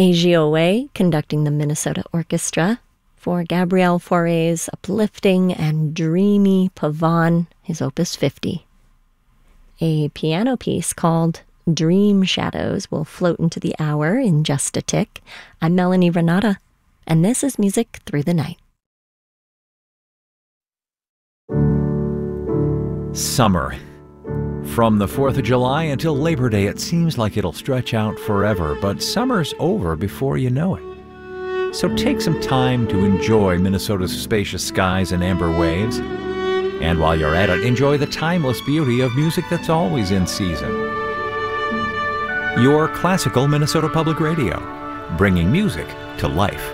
AGOA conducting the Minnesota Orchestra for Gabriel Fauré's uplifting and dreamy Pavane, his Opus 50. A piano piece called Dream Shadows will float into the hour in just a tick. I'm Melanie Renata, and this is Music Through the Night. Summer. From the 4th of July until Labor Day, it seems like it'll stretch out forever, but summer's over before you know it. So take some time to enjoy Minnesota's spacious skies and amber waves. And while you're at it, enjoy the timeless beauty of music that's always in season. Your classical Minnesota Public Radio, bringing music to life.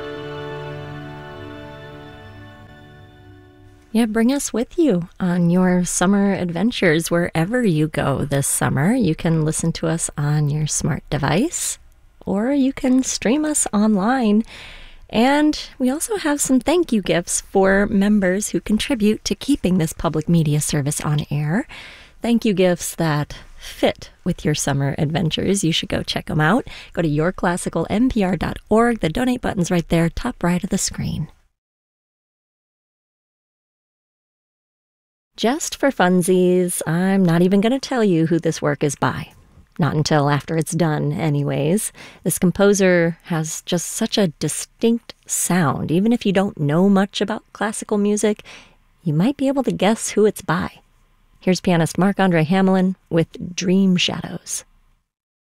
Yeah, bring us with you on your summer adventures wherever you go this summer. You can listen to us on your smart device, or you can stream us online. And we also have some thank you gifts for members who contribute to keeping this public media service on air. Thank you gifts that fit with your summer adventures. You should go check them out. Go to yourclassicalnpr.org. The donate button's right there, top right of the screen. Just for funsies, I'm not even going to tell you who this work is by. Not until after it's done, anyways. This composer has just such a distinct sound. Even if you don't know much about classical music, you might be able to guess who it's by. Here's pianist Marc-Andre Hamelin with Dream Shadows.